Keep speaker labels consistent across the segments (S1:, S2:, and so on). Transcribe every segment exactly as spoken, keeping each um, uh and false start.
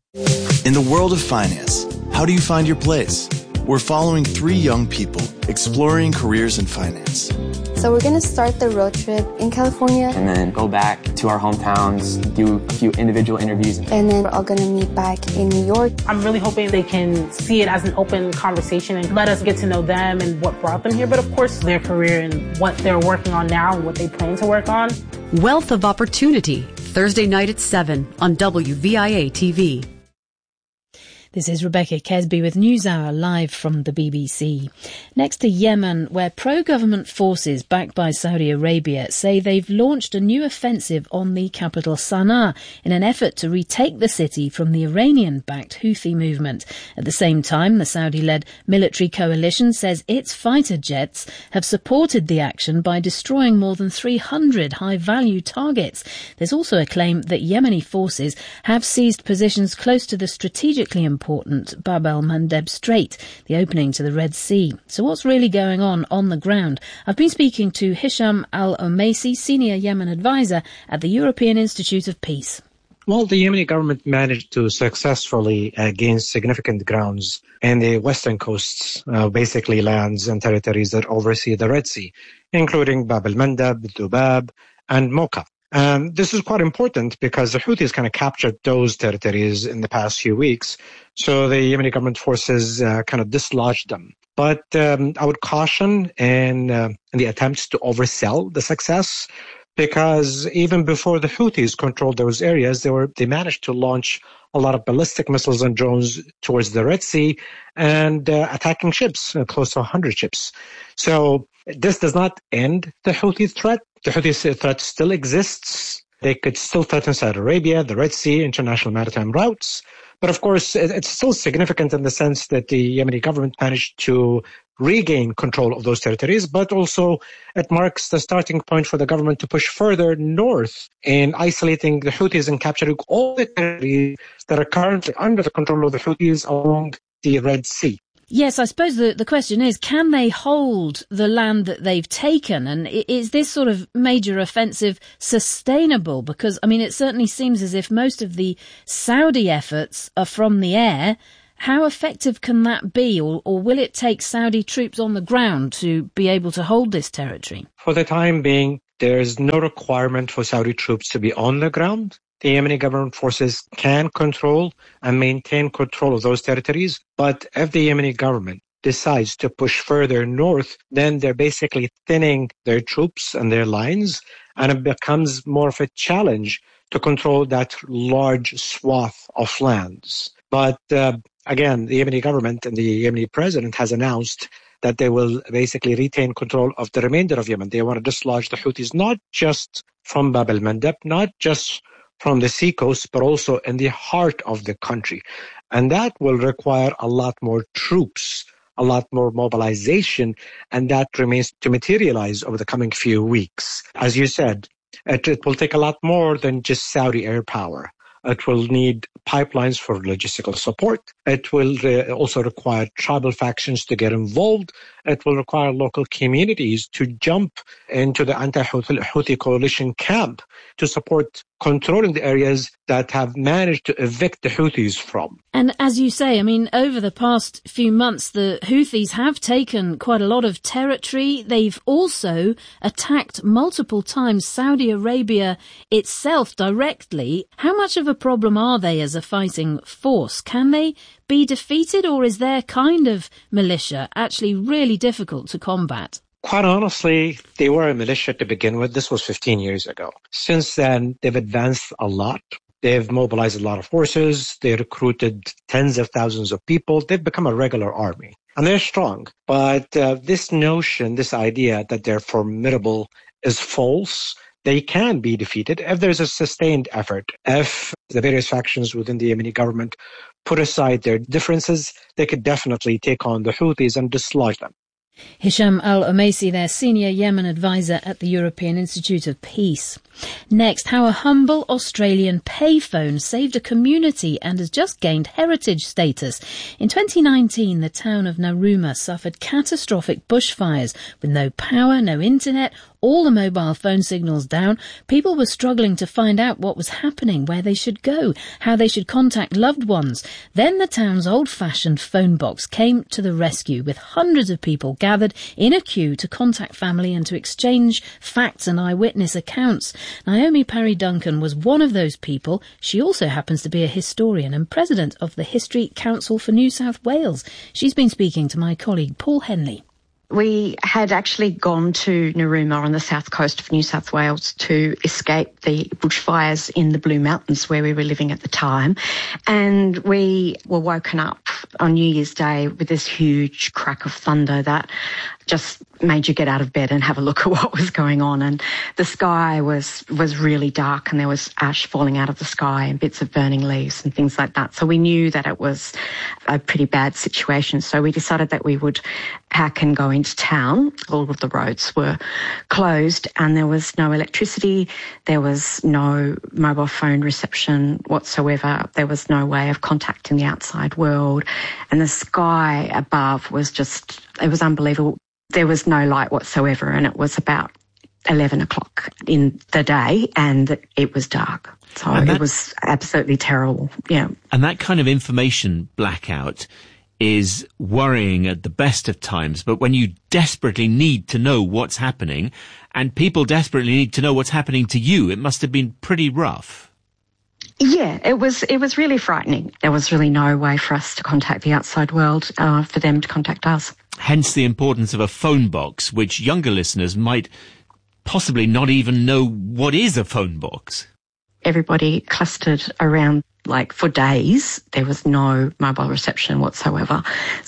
S1: In the world of finance, how do you find your place? We're following three young people exploring careers in finance.
S2: So we're going to start the road trip in California.
S3: And then go back to our hometowns, do a few individual interviews.
S2: And then we're all going to meet back in New York.
S4: I'm really hoping they can see it as an open conversation and let us get to know them and what brought them here. But of course, their career and what they're working on now and what they plan to work on.
S5: Wealth of Opportunity, Thursday night at seven on W V I A T V.
S6: This is Rebecca Kesby with NewsHour live from the B B C. Next to Yemen, where pro-government forces backed by Saudi Arabia say they've launched a new offensive on the capital Sana'a in an effort to retake the city from the Iranian-backed Houthi movement. At the same time, the Saudi-led military coalition says its fighter jets have supported the action by destroying more than three hundred high-value targets. There's also a claim that Yemeni forces have seized positions close to the strategically important important Bab el-Mandeb Strait, the opening to the Red Sea. So what's really going on on the ground? I've been speaking to Hisham Al-Omaisi, Senior Yemen Advisor at the European Institute of Peace.
S7: Well, the Yemeni government managed to successfully uh, gain significant grounds in the western coasts, uh, basically lands and territories that oversee the Red Sea, including Bab el-Mandeb, Dubab, and Mocha. And this is quite important because the Houthis kind of captured those territories in the past few weeks. So the Yemeni government forces uh, kind of dislodged them. But um, I would caution in, uh, in the attempts to oversell the success, because even before the Houthis controlled those areas, they were they managed to launch a lot of ballistic missiles and drones towards the Red Sea and uh, attacking ships, uh, close to one hundred ships. So this does not end the Houthi threat. The Houthi threat still exists. They could still threaten Saudi Arabia, the Red Sea, international maritime routes. But of course, it's still significant in the sense that the Yemeni government managed to regain control of those territories, but also it marks the starting point for the government to push further north in isolating the Houthis and capturing all the territories that are currently under the control of the Houthis along the Red Sea.
S6: Yes, I suppose the, the question is, can they hold the land that they've taken? And is this sort of major offensive sustainable? Because, I mean, it certainly seems as if most of the Saudi efforts are from the air. How effective can that be? Or, or will it take Saudi troops on the ground to be able to hold this territory?
S7: For the time being, there is no requirement for Saudi troops to be on the ground. The Yemeni government forces can control and maintain control of those territories. But if the Yemeni government decides to push further north, then they're basically thinning their troops and their lines, and it becomes more of a challenge to control that large swath of lands. But uh, again, the Yemeni government and the Yemeni president has announced that they will basically retain control of the remainder of Yemen. They want to dislodge the Houthis, not just from Bab el-Mandeb, not just from the seacoast, but also in the heart of the country. And that will require a lot more troops, a lot more mobilization, and that remains to materialize over the coming few weeks. As you said, it, it will take a lot more than just Saudi air power. It will need pipelines for logistical support. It will uh, also require tribal factions to get involved. It will require local communities to jump into the anti-Houthi coalition camp to support controlling the areas that have managed to evict the Houthis from.
S6: And as you say, I mean, over the past few months, the Houthis have taken quite a lot of territory. They've also attacked multiple times Saudi Arabia itself directly. How much of a problem are they as a fighting force? Can they be defeated, or is their kind of militia actually really difficult to combat?
S7: Quite honestly, they were a militia to begin with. This was fifteen years ago. Since then, they've advanced a lot. They've mobilized a lot of forces. They recruited tens of thousands of people. They've become a regular army. And they're strong. But uh, this notion, this idea that they're formidable is false. They can be defeated if there's a sustained effort. If the various factions within the Yemeni government put aside their differences, they could definitely take on the Houthis and dislodge them.
S6: Hisham Al-Omaisi, their senior Yemen advisor at the European Institute of Peace. Next, how a humble Australian payphone saved a community and has just gained heritage status. In twenty nineteen, the town of Narooma suffered catastrophic bushfires with no power, no internet all the mobile phone signals down. People were struggling to find out what was happening, where they should go, how they should contact loved ones. Then the town's old-fashioned phone box came to the rescue, with hundreds of people gathered in a queue to contact family and to exchange facts and eyewitness accounts. Naomi Parry Duncan was one of those people. She also happens to be a historian and president of the History Council for New South Wales. She's been speaking to my colleague Paul Henley.
S8: We had actually gone to Narooma on the south coast of New South Wales to escape the bushfires in the Blue Mountains where we were living at the time. And we were woken up on New Year's Day with this huge crack of thunder that just made you get out of bed and have a look at what was going on. And the sky was, was really dark, and there was ash falling out of the sky and bits of burning leaves and things like that. So we knew that it was a pretty bad situation. So we decided that we would pack and go into town. All of the roads were closed and there was no electricity. There was no mobile phone reception whatsoever. There was no way of contacting the outside world. And the sky above was just, it was unbelievable. There was no light whatsoever, and it was about eleven o'clock in the day and it was dark. So that, it was absolutely terrible, yeah.
S9: And that kind of information blackout is worrying at the best of times, but when you desperately need to know what's happening, and people desperately need to know what's happening to you, it must have been pretty rough.
S8: Yeah, it was it was really frightening. There was really no way for us to contact the outside world, uh, for them to contact us.
S9: Hence the importance of a phone box, which younger listeners might possibly not even know what is a phone box.
S8: Everybody clustered around, like, for days. There was no mobile reception whatsoever.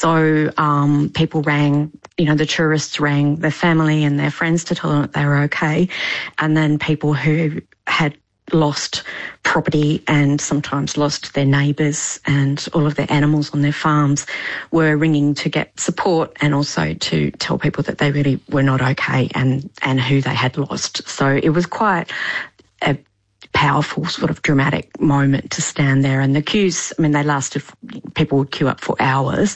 S8: So um, people rang, you know, the tourists rang their family and their friends to tell them that they were okay. And then people who had lost property and sometimes lost their neighbours and all of their animals on their farms were ringing to get support and also to tell people that they really were not okay and, and who they had lost. So it was quite a powerful sort of dramatic moment to stand there. And the queues, I mean, they lasted, people would queue up for hours.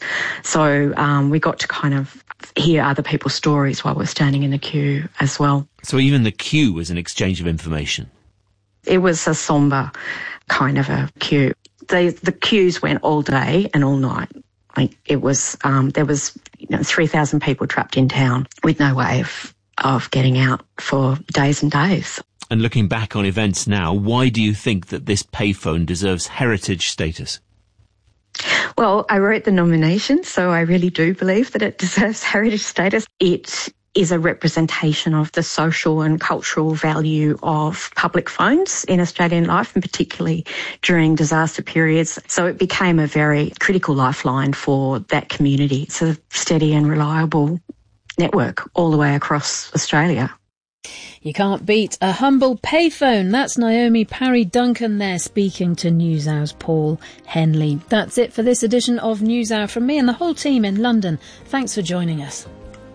S8: So um, we got to kind of hear other people's stories while we're standing in the queue as well.
S9: So even the queue was an exchange of information?
S8: It was a sombre kind of a queue. The the queues went all day and all night. Like it was, um, there was you know, three thousand people trapped in town with no way of, of getting out for days and days.
S9: And looking back on events now, why do you think that this payphone deserves heritage status?
S8: Well, I wrote the nomination, so I really do believe that it deserves heritage status. It is a representation of the social and cultural value of public phones in Australian life, and particularly during disaster periods. So it became a very critical lifeline for that community. It's a steady and reliable network all the way across Australia.
S6: You can't beat a humble payphone. That's Naomi Parry Duncan there speaking to NewsHour's Paul Henley. That's it for this edition of NewsHour from me and the whole team in London. Thanks for joining us.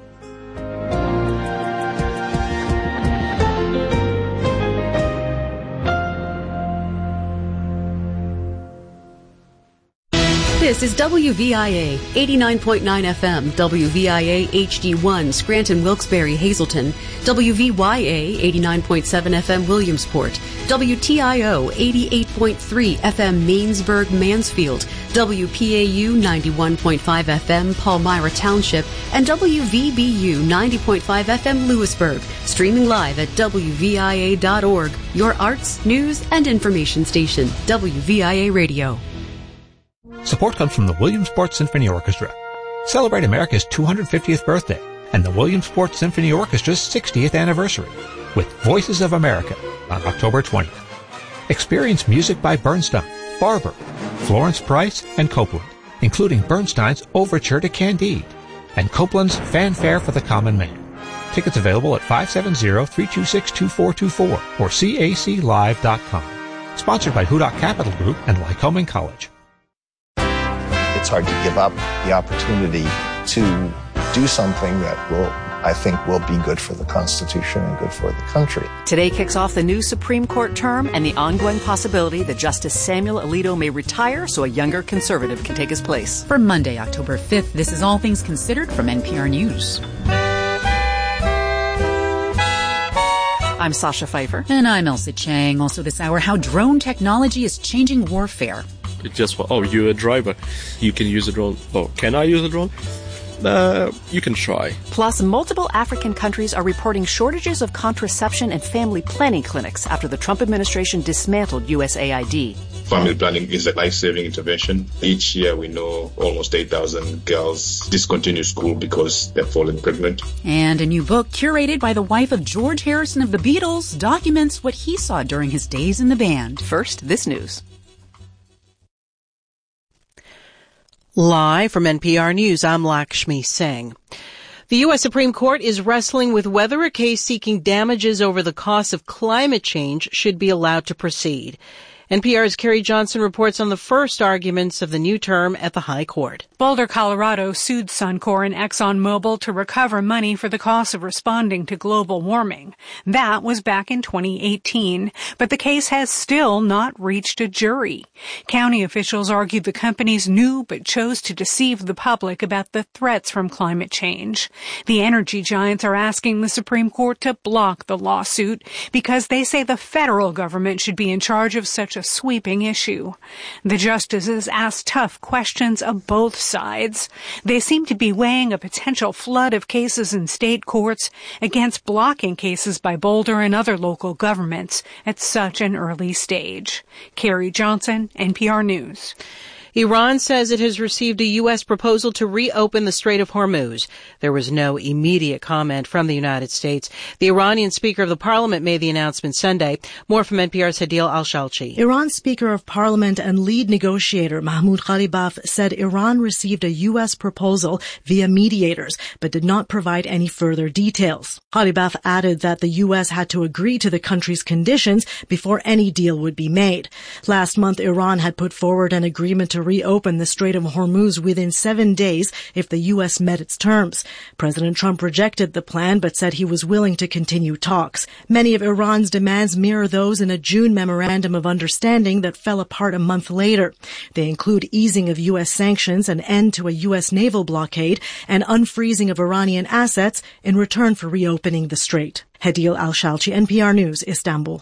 S5: This is W V I A eighty-nine point nine F M, W V I A H D one, Scranton, Wilkes-Barre, Hazleton, W V Y A eighty-nine point seven F M, Williamsport, W T I O eighty-eight point three F M, Mainsburg, Mansfield, W P A U ninety-one point five F M, Palmyra Township, and W V B U ninety point five F M, Lewisburg. Streaming live at W V I A dot org, your arts, news, and information station, W V I A Radio.
S10: Support comes from the Williamsport Symphony Orchestra. Celebrate America's two hundred fiftieth birthday and the Williamsport Symphony Orchestra's sixtieth anniversary with Voices of America on October twentieth. Experience music by Bernstein, Barber, Florence Price, and Copland, including Bernstein's Overture to Candide and Copland's Fanfare for the Common Man. Tickets available at five seven zero, three two six, two four two four or C A C live dot com. Sponsored by Hudak Capital Group and Lycoming College.
S11: It's hard to give up the opportunity to do something that will, I think, will be good for the Constitution and good for the country.
S12: Today kicks off the new Supreme Court term and the ongoing possibility that Justice Samuel Alito may retire so a younger conservative can take his place.
S13: For Monday, October fifth, this is All Things Considered from N P R News.
S12: I'm Sasha Pfeiffer.
S13: And I'm Elsa Chang. Also this hour, how drone technology is changing warfare.
S14: It's just for, oh, you're a driver. You can use a drone. Oh, can I use a drone? Uh, you can try.
S12: Plus, multiple African countries are reporting shortages of contraception and family planning clinics after the Trump administration dismantled U S A I D.
S15: Family planning is a life-saving intervention. Each year we know almost eight thousand girls discontinue school because they're falling pregnant.
S13: And a new book curated by the wife of George Harrison of the Beatles documents what he saw during his days in the band.
S12: First, this news.
S16: Live from N P R News, I'm Lakshmi Singh. The U S Supreme Court is wrestling with whether a case seeking damages over the costs of climate change should be allowed to proceed. N P R's Carrie Johnson reports on the first arguments of the new term at the High Court.
S17: Boulder, Colorado sued Suncor and ExxonMobil to recover money for the cost of responding to global warming. That was back in twenty eighteen, but the case has still not reached a jury. County officials argued the companies knew but chose to deceive the public about the threats from climate change. The energy giants are asking the Supreme Court to block the lawsuit because they say the federal government should be in charge of such a sweeping issue. The justices asked tough questions of both sides. They seem to be weighing a potential flood of cases in state courts against blocking cases by Boulder and other local governments at such an early stage. Carrie Johnson, N P R News.
S16: Iran says it has received a U S proposal to reopen the Strait of Hormuz. There was no immediate comment from the United States. The Iranian Speaker of the Parliament made the announcement Sunday. More from N P R's Hadil Al-Shalchi.
S18: Iran's Speaker of Parliament and lead negotiator Mahmoud Ghalibaf said Iran received a U S proposal via mediators, but did not provide any further details. Ghalibaf added that the U S had to agree to the country's conditions before any deal would be made. Last month, Iran had put forward an agreement to reopen the Strait of Hormuz within seven days if the U S met its terms. President Trump rejected the plan but said he was willing to continue talks. Many of Iran's demands mirror those in a June memorandum of understanding that fell apart a month later. They include easing of U S sanctions, an end to a U S naval blockade, and unfreezing of Iranian assets in return for reopening the strait. Hadil Al-Shalchi, N P R News, Istanbul.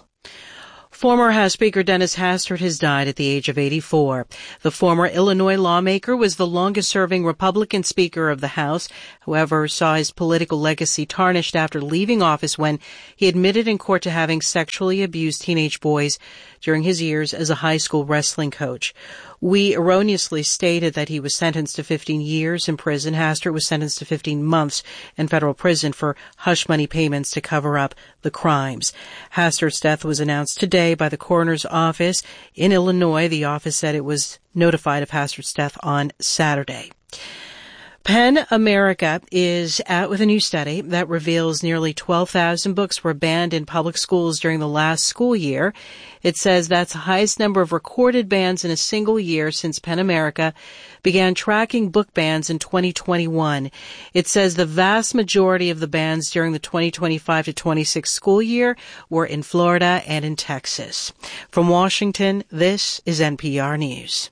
S16: Former House Speaker Dennis Hastert has died at the age of eighty-four. The former Illinois lawmaker was the longest-serving Republican Speaker of the House, however, saw his political legacy tarnished after leaving office when he admitted in court to having sexually abused teenage boys during his years as a high school wrestling coach. We erroneously stated that he was sentenced to fifteen years in prison. Hastert was sentenced to fifteen months in federal prison for hush money payments to cover up the crimes. Hastert's death was announced today by the coroner's office in Illinois. The office said it was notified of Hastert's death on Saturday. PEN America is out with a new study that reveals nearly twelve thousand books were banned in public schools during the last school year. It says that's the highest number of recorded bans in a single year since PEN America began tracking book bans in twenty twenty-one. It says the vast majority of the bans during the twenty twenty-five to twenty-six school year were in Florida and in Texas. From Washington, this is N P R News.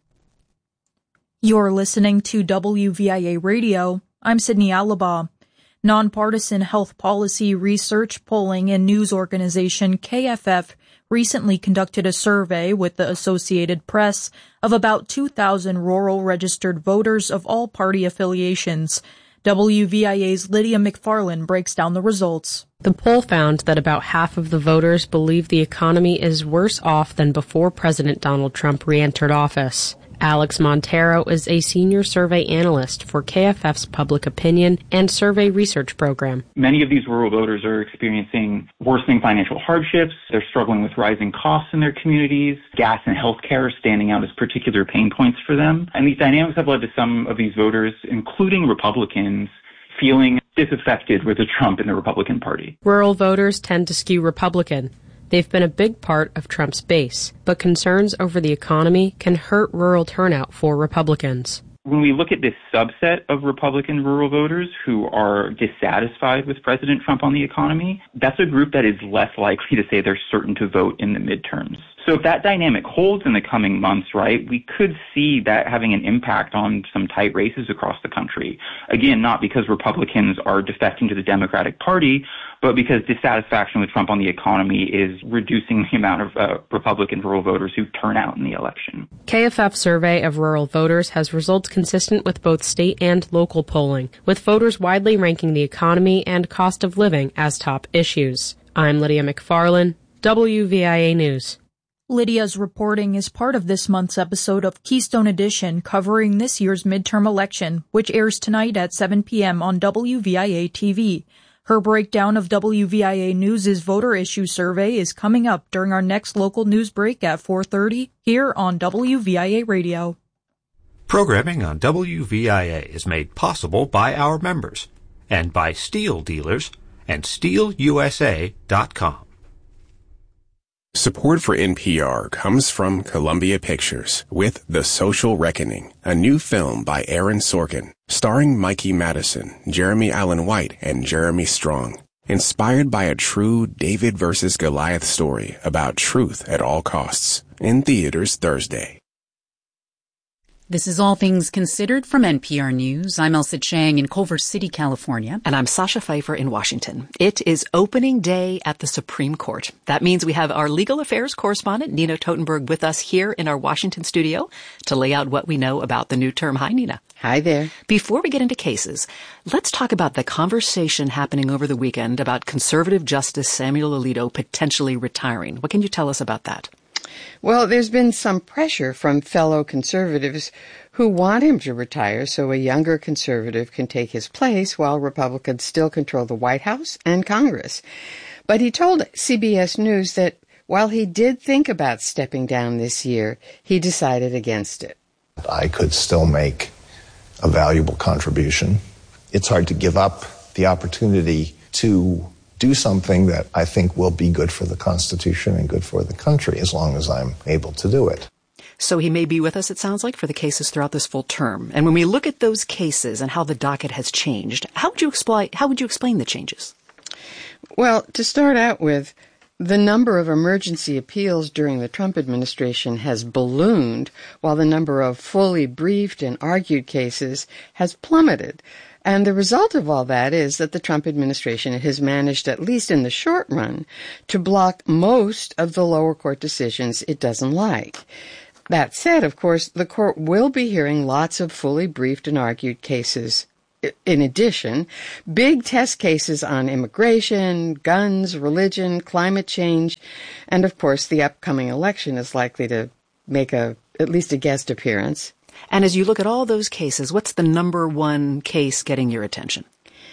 S19: You're listening to W V I A Radio. I'm Sydney Alaba. Nonpartisan health policy research, polling, and news organization K F F recently conducted a survey with the Associated Press of about two thousand rural registered voters of all party affiliations. W V I A's Lydia McFarlane breaks down the results.
S20: The poll found that about half of the voters believe the economy is worse off than before President Donald Trump re-entered office. Alex Montero is a senior survey analyst for K F F's Public Opinion and Survey Research Program.
S21: Many of these rural voters are experiencing worsening financial hardships. They're struggling with rising costs in their communities. Gas and healthcare are standing out as particular pain points for them. And these dynamics have led to some of these voters, including Republicans, feeling disaffected with the Trump and the Republican Party.
S20: Rural voters tend to skew Republican. They've been a big part of Trump's base, but concerns over the economy can hurt rural turnout for Republicans.
S21: When we look at this subset of Republican rural voters who are dissatisfied with President Trump on the economy, that's a group that is less likely to say they're certain to vote in the midterms. So if that dynamic holds in the coming months, right, we could see that having an impact on some tight races across the country. Again, not because Republicans are defecting to the Democratic Party, but because dissatisfaction with Trump on the economy is reducing the amount of uh, Republican rural voters who turn out in the election.
S20: K F F survey of rural voters has results consistent with both state and local polling, with voters widely ranking the economy and cost of living as top issues. I'm Lydia McFarlane, W V I A News.
S19: Lydia's reporting is part of this month's episode of Keystone Edition covering this year's midterm election, which airs tonight at seven p.m. on W V I A T V. Her breakdown of W V I A News' voter issue survey is coming up during our next local news break at four thirty here on W V I A Radio.
S10: Programming on W V I A is made possible by our members and by Steel Dealers and steel u s a dot com.
S1: Support for N P R comes from Columbia Pictures with The Social Reckoning, a new film by Aaron Sorkin, starring Mikey Madison, Jeremy Allen White, and Jeremy Strong. Inspired by a true David versus Goliath story about truth at all costs. In theaters Thursday.
S13: This is All Things Considered from N P R News. I'm Elsa Chang in Culver City, California.
S12: And I'm Sasha Pfeiffer in Washington. It is opening day at the Supreme Court. That means we have our legal affairs correspondent, Nina Totenberg, with us here in our Washington studio to lay out what we know about the new term. Hi, Nina.
S22: Hi there.
S12: Before we get into cases, let's talk about the conversation happening over the weekend about conservative Justice Samuel Alito potentially retiring. What can you tell us about that?
S22: Well, there's been some pressure from fellow conservatives who want him to retire so a younger conservative can take his place while Republicans still control the White House and Congress. But he told C B S News that while he did think about stepping down this year, he decided against it.
S11: I could still make a valuable contribution. It's hard to give up the opportunity to do something that I think will be good for the Constitution and good for the country as long as I'm able to do it.
S12: So he may be with us, it sounds like, for the cases throughout this full term. And when we look at those cases and how the docket has changed, how would you explain, how would you explain the changes?
S22: Well, to start out with, the number of emergency appeals during the Trump administration has ballooned, while the number of fully briefed and argued cases has plummeted. And the result of all that is that the Trump administration has managed, at least in the short run, to block most of the lower court decisions it doesn't like. That said, of course, the court will be hearing lots of fully briefed and argued cases. In addition, big test cases on immigration, guns, religion, climate change, and of course the upcoming election is likely to make a at least a guest appearance.
S12: And as you look at all those cases, what's the number one case getting your attention?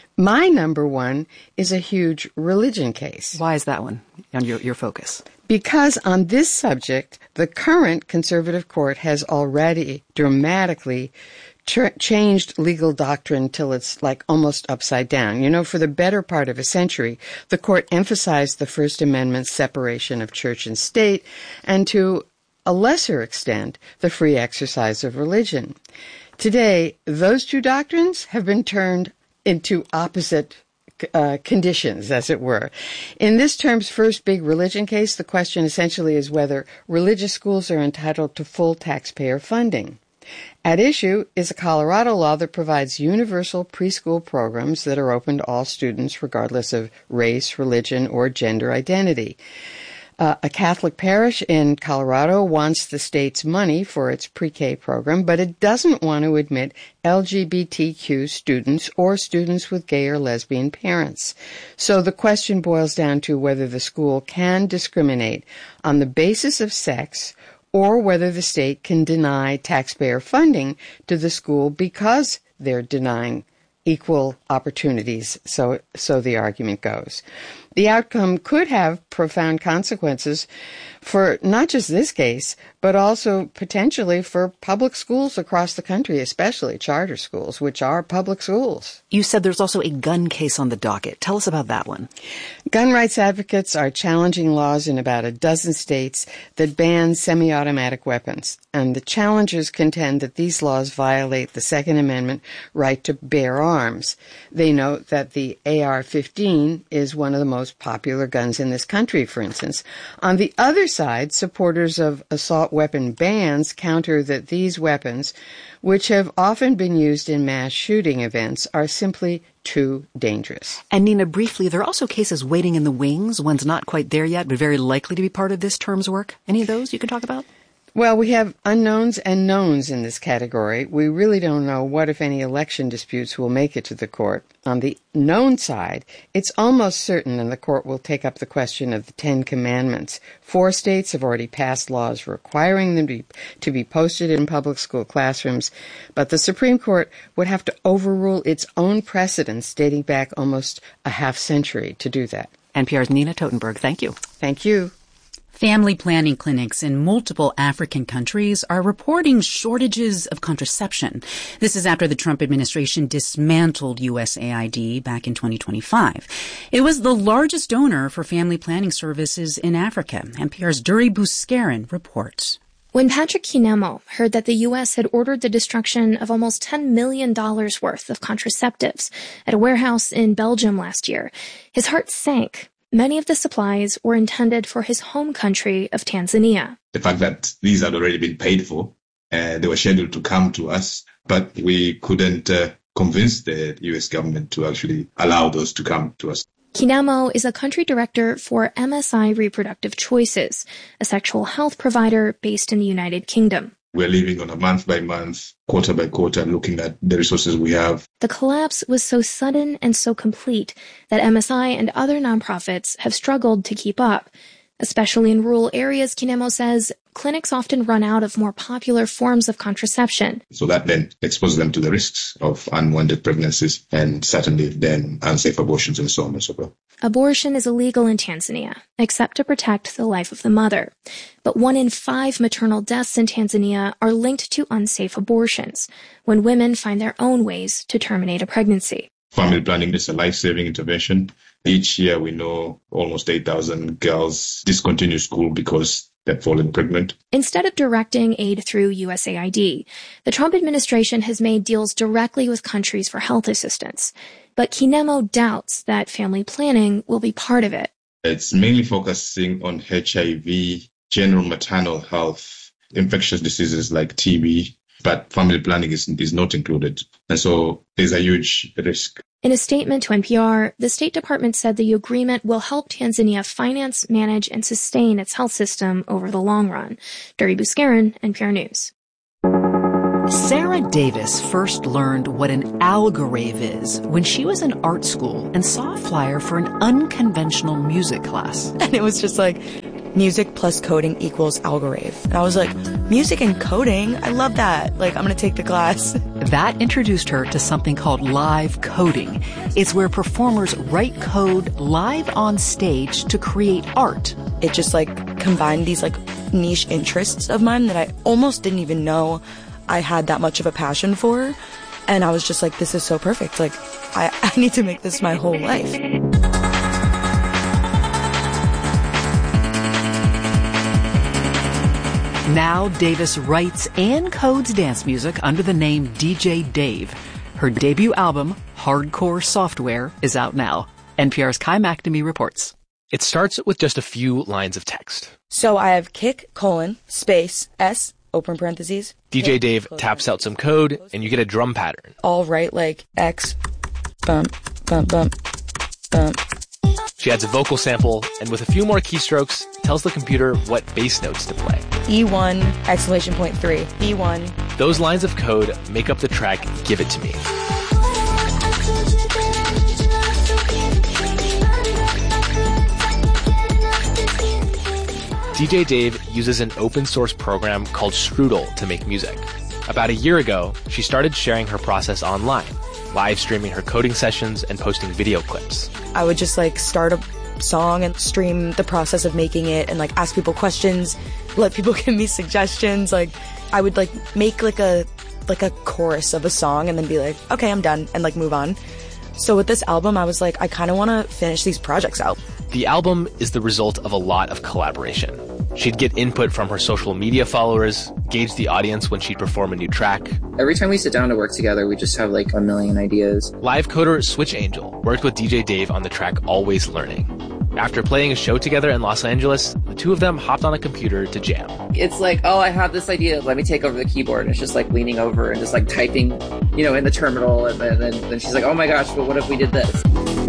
S22: My number one is a huge religion case.
S12: Why is that one on your, your focus?
S22: Because on this subject, the current conservative court has already dramatically ch- changed legal doctrine till it's like almost upside down. You know, for the better part of a century, the court emphasized the First Amendment's separation of church and state, and to a lesser extent, the free exercise of religion. Today, those two doctrines have been turned into opposite uh, conditions, as it were. In this term's first big religion case, the question essentially is whether religious schools are entitled to full taxpayer funding. At issue is a Colorado law that provides universal preschool programs that are open to all students regardless of race, religion, or gender identity. Uh, a Catholic parish in Colorado wants the state's money for its pre-K program, but it doesn't want to admit L G B T Q students or students with gay or lesbian parents. So the question boils down to whether the school can discriminate on the basis of sex or whether the state can deny taxpayer funding to the school because they're denying equal opportunities, so so the argument goes. The outcome could have profound consequences for not just this case, but also potentially for public schools across the country, especially charter schools, which are public schools.
S12: You said there's also a gun case on the docket. Tell us about that one.
S22: Gun rights advocates are challenging laws in about a dozen states that ban semi-automatic weapons, and the challengers contend that these laws violate the Second Amendment right to bear arms. They note that the A R fifteen is one of the most most popular guns in this country, for instance. On the other side, supporters of assault weapon bans counter that these weapons, which have often been used in mass shooting events, are simply too dangerous.
S12: And Nina, briefly, there are also cases waiting in the wings, one's not quite there yet, but very likely to be part of this term's work. Any of those you can talk about?
S22: Well, we have unknowns and knowns in this category. We really don't know what, if any, election disputes will make it to the court. On the known side, it's almost certain that the court will take up the question of the Ten Commandments. Four states have already passed laws requiring them to be, to be posted in public school classrooms, but the Supreme Court would have to overrule its own precedents dating back almost a half century to do that.
S12: N P R's Nina Totenberg, thank you.
S22: Thank you.
S13: Family planning clinics in multiple African countries are reporting shortages of contraception. This is after the Trump administration dismantled U S A I D back in twenty twenty-five. It was the largest donor for family planning services in Africa. N P R's Duri Buscarin reports.
S2: When Patrick Kinemo heard that the U S had ordered the destruction of almost ten million dollars worth of contraceptives at a warehouse in Belgium last year, his heart sank. Many of the supplies were intended for his home country of Tanzania.
S15: The fact that these had already been paid for, uh, they were scheduled to come to us, but we couldn't uh, convince the U S government to actually allow those to come to us.
S2: Kinemo is a country director for M S I Reproductive Choices, a sexual health provider based in the United Kingdom.
S15: We're living on a month-by-month, quarter-by-quarter, looking at the resources we have.
S2: The collapse was so sudden and so complete that M S I and other nonprofits have struggled to keep up. Especially in rural areas, Kinemo says, clinics often run out of more popular forms of contraception.
S15: So that then exposes them to the risks of unwanted pregnancies and certainly then unsafe abortions and so on and so forth.
S2: Abortion is illegal in Tanzania, except to protect the life of the mother. But one in five maternal deaths in Tanzania are linked to unsafe abortions, when women find their own ways to terminate a pregnancy.
S15: Family planning is a life-saving intervention. Each year we know almost eight thousand girls discontinue school because they've fallen pregnant.
S2: Instead of directing aid through U S A I D, the Trump administration has made deals directly with countries for health assistance. But Kinemo doubts that family planning will be part of it.
S15: It's mainly focusing on H I V, general maternal health, infectious diseases like T B, but family planning is, is not included. And so there's a huge risk.
S2: In a statement to N P R, the State Department said the agreement will help Tanzania finance, manage, and sustain its health system over the long run. Duri Buscarin, N P R News.
S12: Sarah Davis first learned what an algorave is when she was in art school and saw a flyer for an unconventional music class.
S3: And it was just like, music plus coding equals algorave. And I was like, music and coding? I love that. Like, I'm going to take the class.
S12: That introduced her to something called live coding. It's where performers write code live on stage to create art.
S3: It just like combined these like niche interests of mine that I almost didn't even know I had that much of a passion for. And I was just like, this is so perfect. Like, I, I need to make this my whole life.
S12: Now Davis writes and codes dance music under the name D J Dave. Her debut album, Hardcore Software, is out now. N P R's Kai McNamee reports.
S23: It starts with just a few lines of text.
S3: So I have kick, colon, space, S, open parentheses.
S23: D J Dave taps out some code, and you get a drum pattern.
S3: All right, like X, bump, bump, bump, bump.
S23: She adds a vocal sample, and with a few more keystrokes, tells the computer what bass notes to play.
S3: E one, exclamation point three, E one.
S23: Those lines of code make up the track Give It To Me. D J Dave uses an open source program called Strudel to make music. About a year ago, she started sharing her process online, live streaming her coding sessions and posting video clips.
S3: I would just like start a song and stream the process of making it and like ask people questions, let people give me suggestions. Like I would like make like a like a chorus of a song and then be like, okay, I'm done, and like move on. So with this album, I was like, I kind of want to finish these projects out.
S23: The album is the result of a lot of collaboration. She'd get input from her social media followers, gauge the audience when she'd perform a new track.
S24: Every time we sit down to work together, we just have like a million ideas.
S23: Live coder Switch Angel worked with D J Dave on the track Always Learning. After playing a show together in Los Angeles, the two of them hopped on a computer to jam.
S24: It's like, oh, I have this idea. Let me take over the keyboard. And it's just like leaning over and just like typing, you know, in the terminal. And then, then, then she's like, oh my gosh, but what if we did this?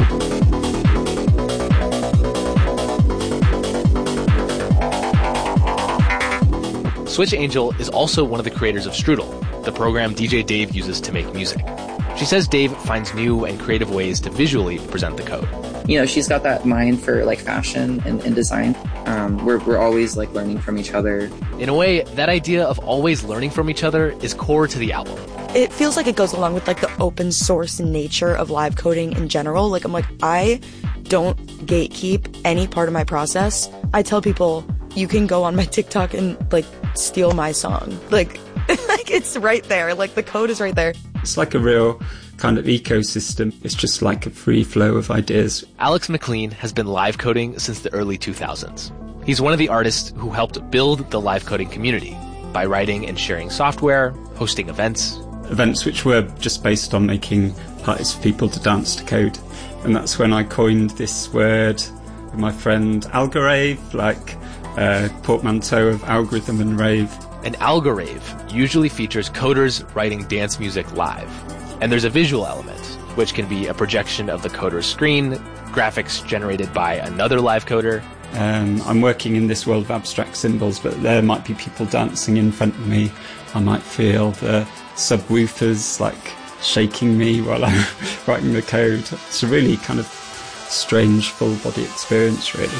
S23: Switch Angel is also one of the creators of Strudel, the program D J Dave uses to make music. She says Dave finds new and creative ways to visually present the code.
S24: You know, she's got that mind for like fashion and, and design. Um, we're, we're always like learning from each other.
S23: In a way, that idea of always learning from each other is core to the album.
S3: It feels like it goes along with like the open source nature of live coding in general. Like I'm like, I don't gatekeep any part of my process. I tell people, you can go on my TikTok and like steal my song. Like, like it's right there. Like the code is right there.
S4: It's like a real kind of ecosystem. It's just like a free flow of ideas.
S23: Alex McLean has been live coding since the early two thousands. He's one of the artists who helped build the live coding community by writing and sharing software, hosting events.
S4: Events which were just based on making parties for people to dance to code. And that's when I coined this word with my friend Algorave, like a portmanteau of algorithm and rave.
S23: An algorave usually features coders writing dance music live. And there's a visual element, which can be a projection of the coder's screen, graphics generated by another live coder.
S4: Um, I'm working in this world of abstract symbols, but there might be people dancing in front of me. I might feel the subwoofers like shaking me while I'm writing the code. It's a really kind of strange full body experience, really.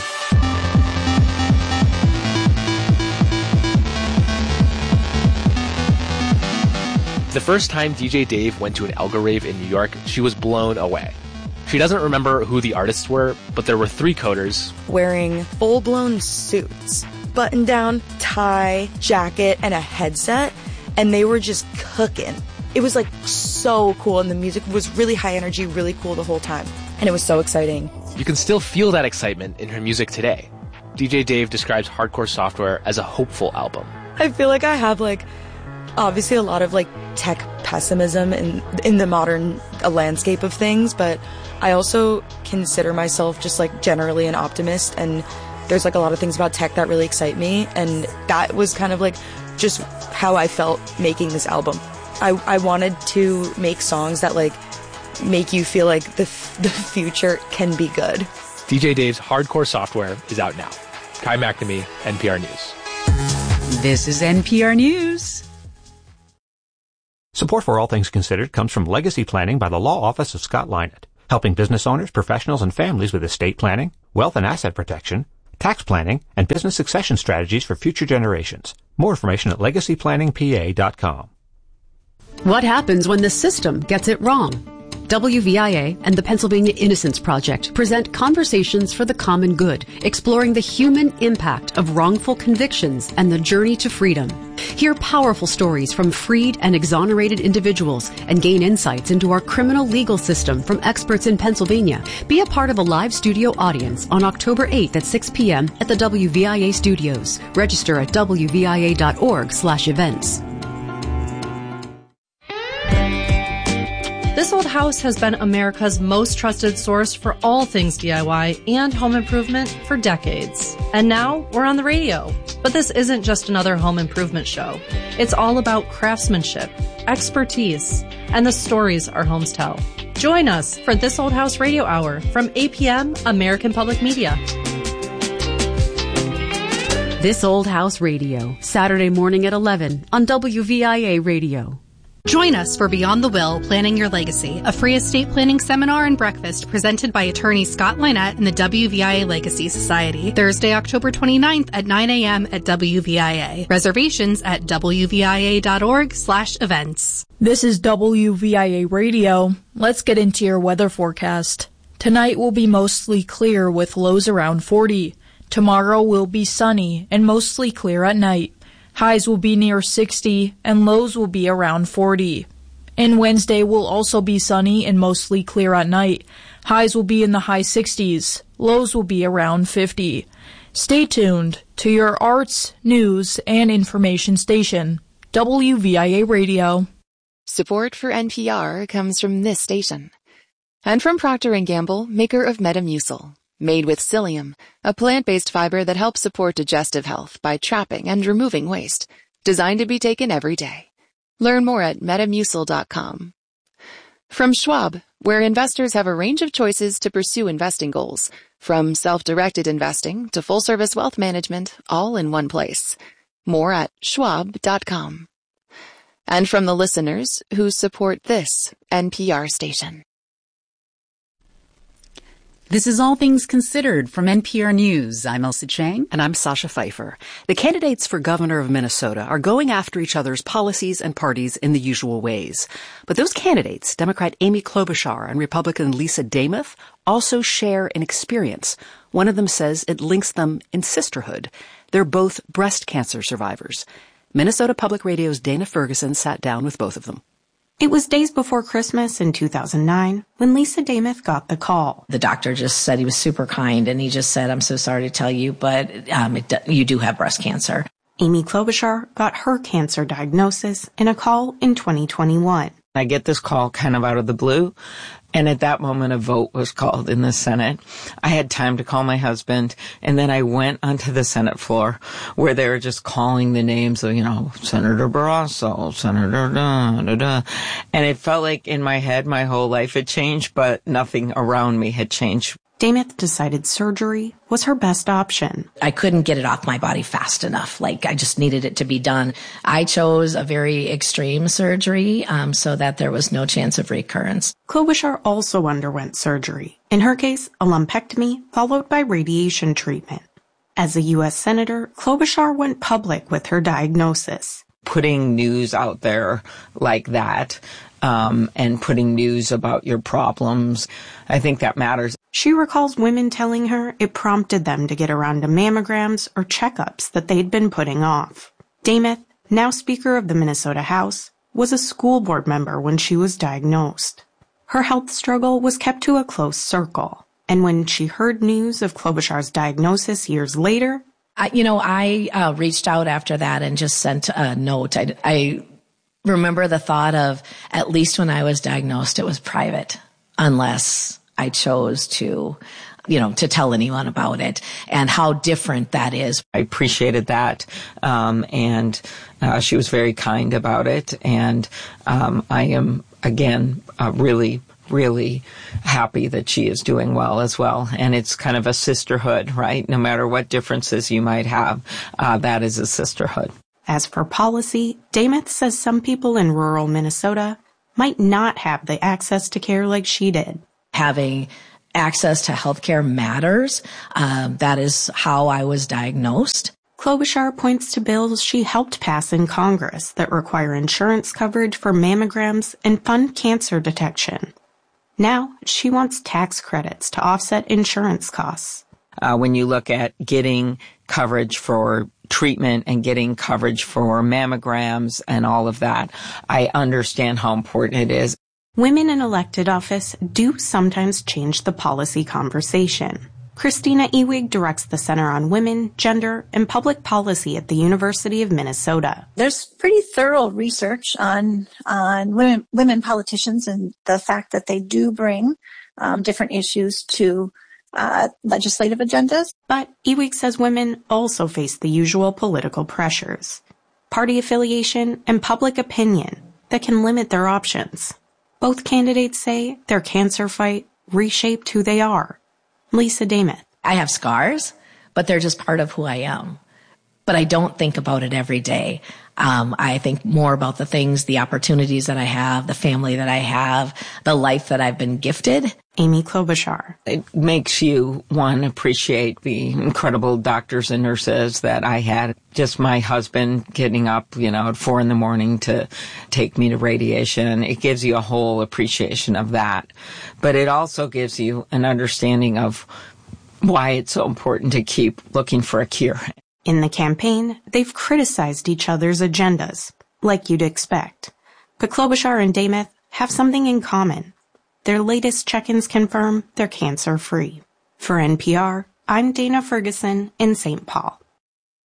S23: The first time D J Dave went to an Algorave in New York, she was blown away. She doesn't remember who the artists were, but there were three coders
S3: wearing full-blown suits, button-down, tie, jacket, and a headset, and they were just cooking. It was like so cool, and the music was really high energy, really cool the whole time, and it was so exciting.
S23: You can still feel that excitement in her music today. D J Dave describes Hardcore Software as a hopeful album.
S3: I feel like I have like obviously a lot of like tech pessimism in in the modern uh, landscape of things, but I also consider myself just like generally an optimist, and there's like a lot of things about tech that really excite me, and that was kind of like just how I felt making this album. I, I wanted to make songs that like make you feel like the f- the future can be good.
S23: D J Dave's Hardcore Software is out now. Kai McNamee, N P R News.
S7: This is N P R News.
S10: Support for All Things Considered comes from Legacy Planning by the Law Office of Scott Lynott, helping business owners, professionals, and families with estate planning, wealth and asset protection, tax planning, and business succession strategies for future generations. More information at legacy planning p a dot com.
S5: What happens when the system gets it wrong? W V I A and the Pennsylvania Innocence Project present Conversations for the Common Good, exploring the human impact of wrongful convictions and the journey to freedom. Hear powerful stories from freed and exonerated individuals and gain insights into our criminal legal system from experts in Pennsylvania. Be a part of a live studio audience on October eighth at six p.m. at the W V I A studios. Register at w v i a dot org slash events.
S8: This Old House has been America's most trusted source for all things D I Y and home improvement for decades. And now we're on the radio. But this isn't just another home improvement show. It's all about craftsmanship, expertise, and the stories our homes tell. Join us for This Old House Radio Hour from eight p.m. American Public Media.
S5: This Old House Radio, Saturday morning at eleven on W V I A Radio.
S9: Join us for Beyond the Will, Planning Your Legacy, a free estate planning seminar and breakfast presented by attorney Scott Lynott and the W V I A Legacy Society. Thursday, October twenty-ninth at nine a.m. at W V I A. Reservations at w v i a dot org slash events.
S19: This is W V I A Radio. Let's get into your weather forecast. Tonight will be mostly clear with lows around forty. Tomorrow will be sunny and mostly clear at night. Highs will be near sixty, and lows will be around forty. And Wednesday will also be sunny and mostly clear at night. Highs will be in the high sixties. Lows will be around fifty. Stay tuned to your arts, news, and information station, W V I A Radio.
S25: Support for N P R comes from this station. And from Procter and Gamble, maker of Metamucil. Made with psyllium, a plant-based fiber that helps support digestive health by trapping and removing waste. Designed to be taken every day. Learn more at metamucil dot com. From Schwab, where investors have a range of choices to pursue investing goals, from self-directed investing to full-service wealth management, all in one place. More at schwab dot com. And from the listeners who support this N P R station.
S13: This is All Things Considered from N P R News. I'm Elsa Chang.
S12: And I'm Sasha Pfeiffer. The candidates for governor of Minnesota are going after each other's policies and parties in the usual ways. But those candidates, Democrat Amy Klobuchar and Republican Lisa Demuth, also share an experience. One of them says it links them in sisterhood. They're both breast cancer survivors. Minnesota Public Radio's Dana Ferguson sat down with both of them.
S6: It was days before Christmas in two thousand nine when Lisa Demuth got the call.
S14: The doctor just said he was super kind, and he just said, I'm so sorry to tell you, but um, it, you do have breast cancer.
S6: Amy Klobuchar got her cancer diagnosis in a call in twenty twenty-one.
S16: I get this call kind of out of the blue, and at that moment a vote was called in the Senate. I had time to call my husband, and then I went onto the Senate floor where they were just calling the names of, you know, Senator Barrasso, Senator da, da, da. And it felt like in my head my whole life had changed, but nothing around me had changed.
S6: Demuth decided surgery was her best option.
S14: I couldn't get it off my body fast enough. Like, I just needed it to be done. I chose a very extreme surgery um, so that there was no chance of recurrence.
S6: Klobuchar also underwent surgery. In her case, a lumpectomy followed by radiation treatment. As a U S Senator, Klobuchar went public with her diagnosis.
S16: Putting news out there like that, um, and putting news about your problems, I think that matters.
S6: She recalls women telling her it prompted them to get around to mammograms or checkups that they'd been putting off. Demuth, now Speaker of the Minnesota House, was a school board member when she was diagnosed. Her health struggle was kept to a close circle, and when she heard news of Klobuchar's diagnosis years later,
S14: I, you know, I uh, reached out after that and just sent a note. I, I remember the thought of, at least when I was diagnosed, it was private, unless I chose to, you know, to tell anyone about it, and how different that is.
S16: I appreciated that, um, and uh, she was very kind about it, and um, I am, again, uh, really really happy that she is doing well as well. And it's kind of a sisterhood, right? No matter what differences you might have, uh, that is a sisterhood.
S6: As for policy, Demuth says some people in rural Minnesota might not have the access to care like she did.
S14: Having access to healthcare matters. Um, that is how I was diagnosed.
S6: Klobuchar points to bills she helped pass in Congress that require insurance coverage for mammograms and fund cancer detection. Now, she wants tax credits to offset insurance costs.
S16: Uh, when you look at getting coverage for treatment and getting coverage for mammograms and all of that, I understand how important it is.
S6: Women in elected office do sometimes change the policy conversation. Christina Ewig directs the Center on Women, Gender, and Public Policy at the University of Minnesota.
S17: There's pretty thorough research on on women, women politicians and the fact that they do bring um, different issues to uh, legislative agendas.
S6: But Ewig says women also face the usual political pressures, party affiliation, and public opinion that can limit their options. Both candidates say their cancer fight reshaped who they are. Lisa Demuth.
S14: I have scars, but they're just part of who I am. But I don't think about it every day. Um, I think more about the things, the opportunities that I have, the family that I have, the life that I've been gifted.
S6: Amy Klobuchar.
S16: It makes you, one, appreciate the incredible doctors and nurses that I had. Just my husband getting up, you know, at four in the morning to take me to radiation. It gives you a whole appreciation of that. But it also gives you an understanding of why it's so important to keep looking for a cure.
S6: In the campaign, they've criticized each other's agendas, like you'd expect. But Klobuchar and Demuth have something in common. Their latest check-ins confirm they're cancer-free. For N P R, I'm Dana Ferguson in Saint Paul.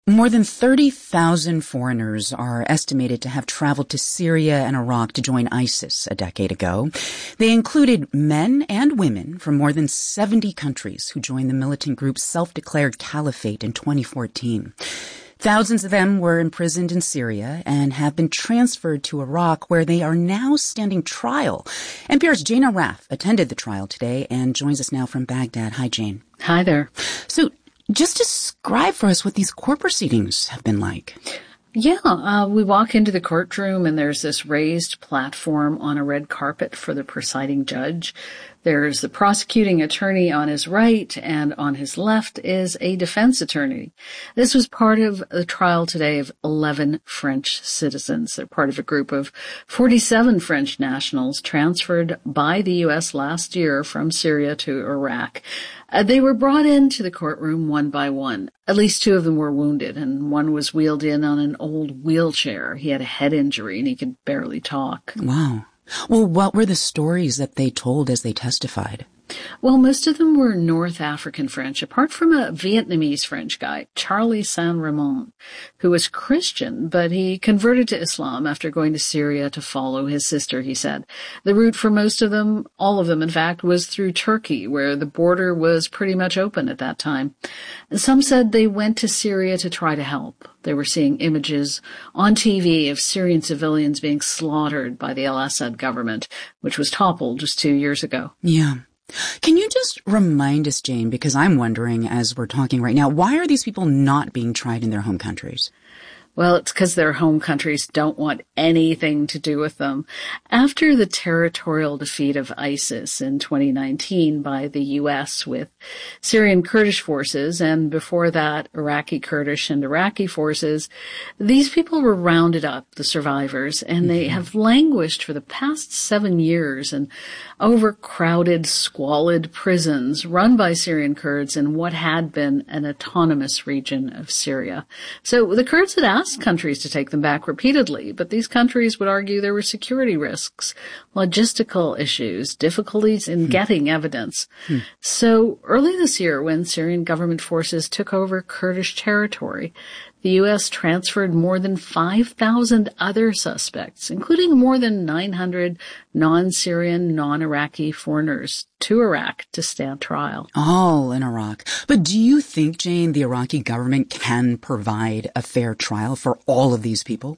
S13: More than thirty thousand foreigners are estimated to have traveled to Syria and Iraq to join ISIS a decade ago. They included men and women from more than seventy countries who joined the militant group's self-declared caliphate in twenty fourteen. Thousands of them were imprisoned in Syria and have been transferred to Iraq, where they are now standing trial. N P R's Jane Arraf attended the trial today and joins us now from Baghdad. Hi, Jane.
S1: Hi there.
S13: So, just describe for us what these court proceedings have been like.
S1: Yeah, uh, we walk into the courtroom and there's this raised platform on a red carpet for the presiding judge. There's the prosecuting attorney on his right, and on his left is a defense attorney. This was part of the trial today of eleven French citizens. They're part of a group of forty-seven French nationals transferred by the U S last year from Syria to Iraq. Uh, they were brought into the courtroom one by one. At least two of them were wounded, and one was wheeled in on an old wheelchair. He had a head injury, and he could barely talk.
S13: Wow. Well, what were the stories that they told as they testified?
S1: Well, most of them were North African French, apart from a Vietnamese French guy, Charlie Saint-Ramon, who was Christian, but he converted to Islam after going to Syria to follow his sister, he said. The route for most of them, all of them in fact, was through Turkey, where the border was pretty much open at that time. Some said they went to Syria to try to help. They were seeing images on T V of Syrian civilians being slaughtered by the al-Assad government, which was toppled just two years ago.
S13: Yeah. Can you just remind us, Jane, because I'm wondering as we're talking right now, why are these people not being tried in their home countries?
S1: Well, it's because their home countries don't want anything to do with them. After the territorial defeat of ISIS in twenty nineteen by the U S with Syrian Kurdish forces, and before that, Iraqi Kurdish and Iraqi forces, these people were rounded up, the survivors, and they have languished for the past seven years in overcrowded, squalid prisons run by Syrian Kurds in what had been an autonomous region of Syria. So the Kurds had asked countries to take them back repeatedly, but these countries would argue there were security risks, logistical issues, difficulties in hmm. getting evidence. Hmm. So early this year, when Syrian government forces took over Kurdish territory, the U S transferred more than five thousand other suspects, including more than nine hundred non-Syrian, non-Iraqi foreigners to Iraq to stand trial.
S13: All in Iraq. But do you think, Jane, the Iraqi government can provide a fair trial for all of these people?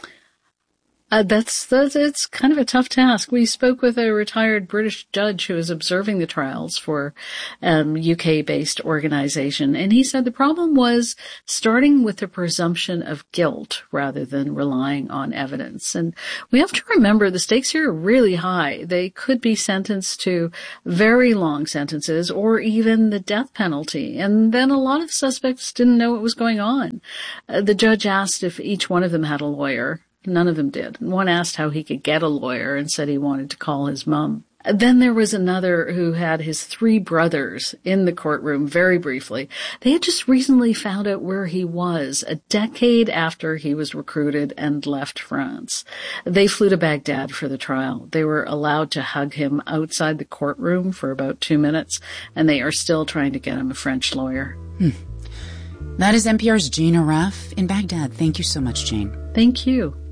S1: Uh, that's, that's, it's kind of a tough task. We spoke with a retired British judge who was observing the trials for um U K-based organization, and he said the problem was starting with the presumption of guilt rather than relying on evidence. And we have to remember the stakes here are really high. They could be sentenced to very long sentences or even the death penalty. And then a lot of suspects didn't know what was going on. Uh, the judge asked if each one of them had a lawyer. None of them did. One asked how he could get a lawyer and said he wanted to call his mom. Then there was another who had his three brothers in the courtroom very briefly. They had just recently found out where he was a decade after he was recruited and left France. They flew to Baghdad for the trial. They were allowed to hug him outside the courtroom for about two minutes, and they are still trying to get him a French lawyer.
S13: Hmm. That is N P R's Jane Arraf in Baghdad. Thank you so much, Jane.
S1: Thank you.